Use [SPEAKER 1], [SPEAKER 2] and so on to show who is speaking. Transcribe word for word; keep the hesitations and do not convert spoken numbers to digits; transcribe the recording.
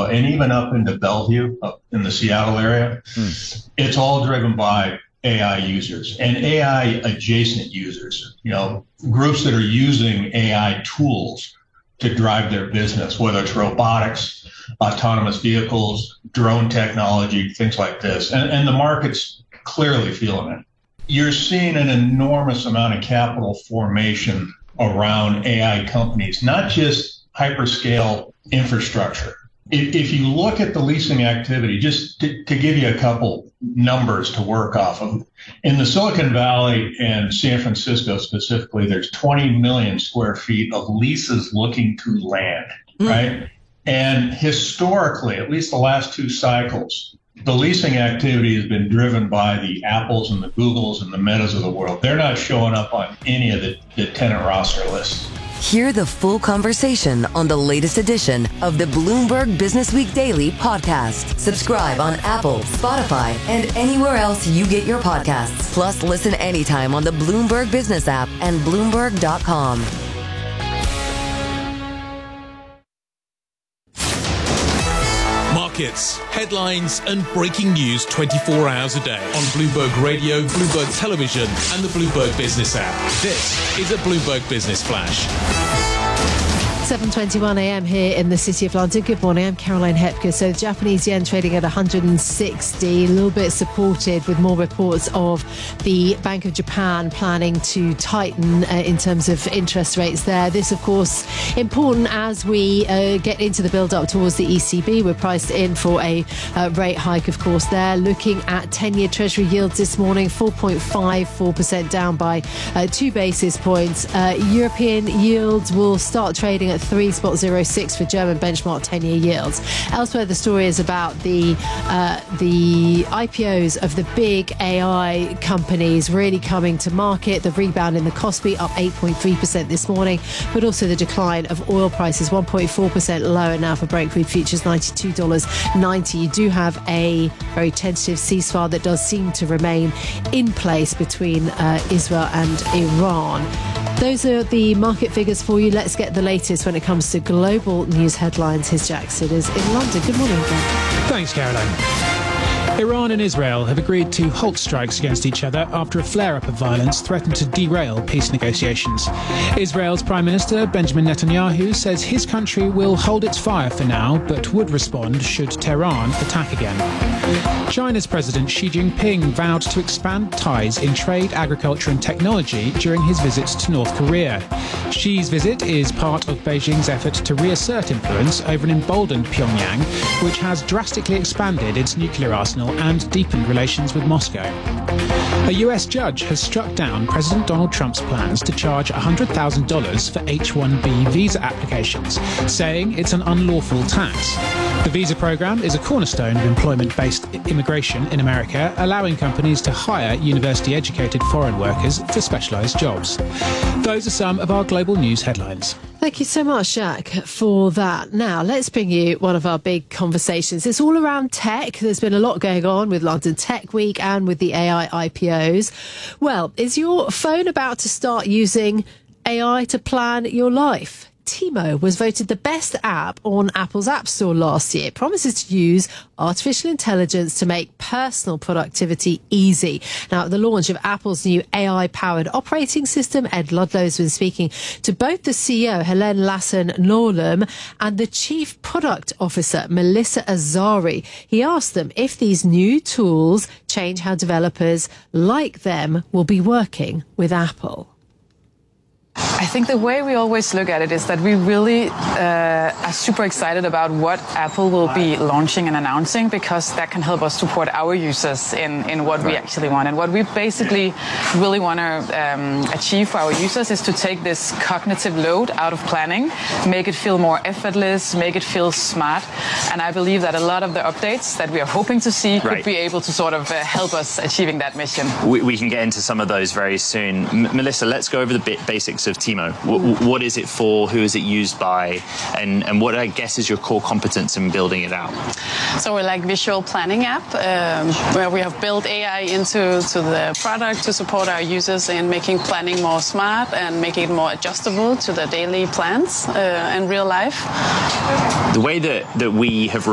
[SPEAKER 1] and even up into Bellevue, up in the Seattle area, mm. it's all driven by A I users and A I adjacent users, you know, groups that are using A I tools to drive their business, whether it's robotics, autonomous vehicles, drone technology, things like this. And, and the market's clearly feeling it. You're seeing an enormous amount of capital formation around A I companies, not just hyperscale infrastructure. If, if you look at the leasing activity, just to, to give you a couple numbers to work off of, in the Silicon Valley and San Francisco specifically, there's twenty million square feet of leases looking to land, mm. right? And historically, at least the last two cycles, the leasing activity has been driven by the Apples and the Googles and the Metas of the world. They're not showing up on any of the, the tenant roster lists.
[SPEAKER 2] Hear the full conversation on the latest edition of the Bloomberg Business Week Daily podcast. Subscribe on Apple, Spotify, and anywhere else you get your podcasts. Plus, listen anytime on the Bloomberg Business app and Bloomberg dot com.
[SPEAKER 3] Markets, headlines, and breaking news twenty-four hours a day on Bloomberg Radio, Bloomberg Television, and the Bloomberg Business app. This is a Bloomberg Business Flash.
[SPEAKER 4] seven twenty-one a.m. here in the City of London. Good morning, I'm Caroline Hepker. So the Japanese yen trading at one hundred sixty, a little bit supported with more reports of the Bank of Japan planning to tighten uh, in terms of interest rates there. This, of course, important as we uh, get into the build-up towards the E C B. We're priced in for a uh, rate hike, of course, there. Looking at ten-year Treasury yields this morning, four point five four percent down by uh, two basis points. Uh, European yields will start trading at three point zero six for German benchmark ten-year yields. Elsewhere, the story is about the uh, the I P Os of the big A I companies really coming to market. The rebound in the Kospi up eight point three percent this morning, but also the decline of oil prices, one point four percent lower now for Brent crude futures, ninety-two dollars ninety. You do have a very tentative ceasefire that does seem to remain in place between uh, Israel and Iran. Those are the market figures for you. Let's get the latest when it comes to global news headlines. Here's Jack Sidders in London. Good morning, Jack.
[SPEAKER 5] Thanks, Caroline. Iran and Israel have agreed to halt strikes against each other after a flare-up of violence threatened to derail peace negotiations. Israel's Prime Minister Benjamin Netanyahu says his country will hold its fire for now, but would respond should Tehran attack again. China's President Xi Jinping vowed to expand ties in trade, agriculture and technology during his visit to North Korea. Xi's visit is part of Beijing's effort to reassert influence over an emboldened Pyongyang, which has drastically expanded its nuclear arsenal and deepened relations with Moscow. A U S judge has struck down President Donald Trump's plans to charge one hundred thousand dollars for H one B visa applications, saying it's an unlawful tax. The visa program is a cornerstone of employment-based immigration in America, allowing companies to hire university-educated foreign workers for specialised jobs. Those are some of our global news headlines.
[SPEAKER 4] Thank you so much, Jack, for that. Now, let's bring you one of our big conversations. It's all around tech. There's been a lot going on with London Tech Week and with the A I I P Os. Well, is your phone about to start using A I to plan your life? Timo was voted the best app on Apple's App Store last year. It promises to use artificial intelligence to make personal productivity easy. Now, at the launch of Apple's new A I-powered operating system, Ed Ludlow has been speaking to both the C E O, Helene Lasson-Norlum, and the Chief Product Officer, Melissa Azari. He asked them if these new tools change how developers like them will be working with Apple.
[SPEAKER 6] I think the way we always look at it is that we really uh, are super excited about what Apple will be launching and announcing, because that can help us support our users in, in what we actually want. And what we basically really want to um, achieve for our users is to take this cognitive load out of planning, make it feel more effortless, make it feel smart. And I believe that a lot of the updates that we are hoping to see could
[SPEAKER 7] right.
[SPEAKER 6] be able to sort of uh, help us achieving that mission.
[SPEAKER 7] We, we can get into some of those very soon. M- Melissa, let's go over the bit basics of Timo. W- what is it for? Who is it used by? And, and what, I guess, is your core competence in building it out?
[SPEAKER 8] So we're like visual planning app, um, where we have built A I into to the product to support our users in making planning more smart and making it more adjustable to the daily plans uh, and real life.
[SPEAKER 7] The way that, that we have